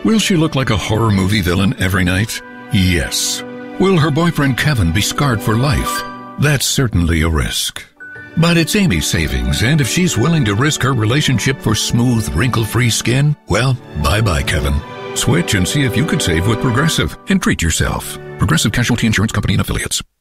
Will she look like a horror movie villain every night? Yes. Will her boyfriend Kevin be scarred for life? That's certainly a risk. But it's Amy's savings, and if she's willing to risk her relationship for smooth, wrinkle-free skin, well, bye-bye, Kevin. Switch and see if you could save with Progressive and treat yourself. Progressive Casualty Insurance Company and Affiliates.